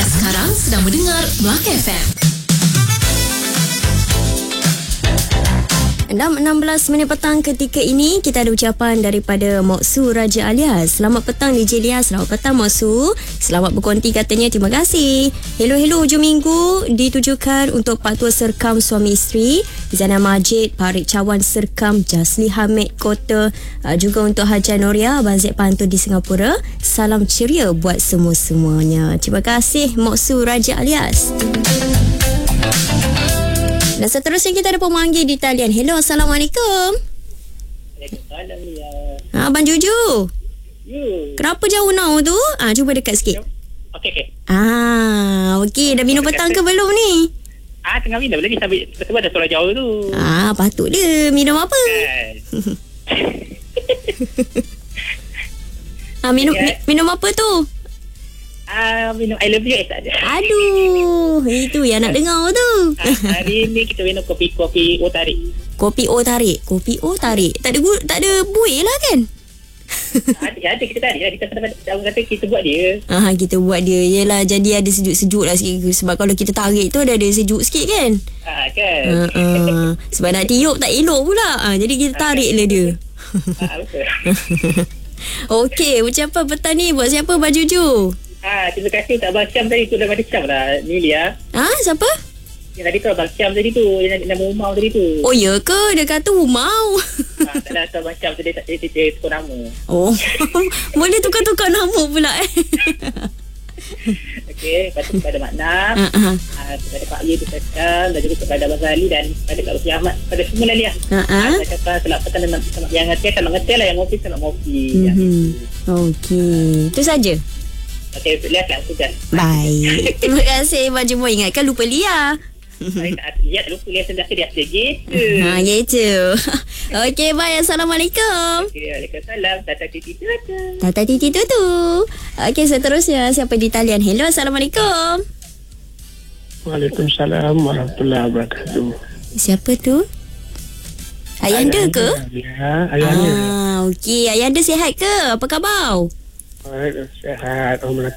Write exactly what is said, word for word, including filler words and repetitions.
Sekarang sedang mendengar Melaka F M. enam belas minit petang ketika ini kita ada ucapan daripada Mok Su Raja Alias. Selamat petang D J Lia. Selamat petang Mok Su. Selamat berkonti katanya. Terima kasih. Hello-hello hujung minggu ditujukan untuk Pak Tua Serkam suami isteri Zana Majid, Parik Cawan Serkam, Jasli Hamid Kota, uh, juga untuk Haja Noria Abang Zek Pantu di Singapura. Salam ceria buat semua-semuanya. Terima kasih Mok Su Raja Alias. Dan seterusnya kita ada pemanggil di talian. Hello, Assalamualaikum. Waalaikumsalam ya. Ha, Abang Juju. You. Kenapa jauh now tu? Ah, cuba dekat sikit. Okey okey. Ah, okey. Dah minum petang ke belum ni? Ah, tengah minum lagi sampai sebab ada suara jauh tu. Ah, patut dia. Minum apa? Kan. ah, minum Ya. mi, minum apa tu? Ah, minum I love you eh tak ada. Aduh, itu yang nak dengar tu. Ah, hari ni kita minum kopi kopi Otari. Kopi O tarik. Kopi O tarik. Tak ada gu- tak ada buih lah kan? Ada ada kita tarik lah, kita orang kata kita buat dia. Ah, kita buat dia. Yelah, jadi ada sejuk-sejuk lah sikit. Sebab kalau kita tarik tu ada ada sejuk sikit kan? Ah kan. Uh, uh. Sebab nak tiup tak elok pula. Uh, jadi kita tarik lah dia. Ah betul. Okey, ucapan petang ni buat siapa Abang Juju? Ah, terima kasih untuk Abang Syam tadi tu dah ada Syam dah. Ni Lia. Ah, siapa? Yang tadi tu Abang Syam tadi tu, yang nama Umar tadi tu. Oh, ya ke? Dia kata Umau. Ah, tak ada Abang Syam tu dia tak dia, dia, dia tukar nama. Oh, boleh tukar-tukar nama pula eh. Okey, lepas tu kepada Mak Nam, Uh-huh. uh, kepada Pak Ye, Tukar dan juga kepada Abang Zali dan kepada Kak Rufi Ahmad, pada semua lah Lia. Uh-huh. Saya cakap selamat petang dan selamat yang ngerti, selamat ngerti lah, yang ngopi selamat ngopi. Mm-hmm. Okey, itu saja. Okey, Lia selamat sudah. Baik. Terima kasih Abang Jumo. Ingatkan lupa Lia. Saya tak lihat lupa Lia sedang dia dia gitu. Ha, gitu. Okey, bye. Assalamualaikum. Okey, Waalaikumsalam. Tata titi tata. Tata titi tu tu. Okey, seterusnya siapa di talian? Hello, Assalamualaikum. Waalaikumsalam warahmatullahi wabarakatuh. Siapa tu? Ayanda ke? Ya, ayahnya. Ah, okey. Ayanda sihat ke? Apa khabar? Baik, sehat. Alhamdulillah.